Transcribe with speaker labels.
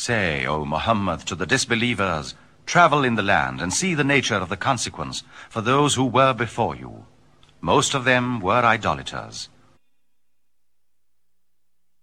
Speaker 1: Say, O Muhammad, to the disbelievers, travel in the land and see the nature of the consequence for those who were before you. Most of them were idolaters.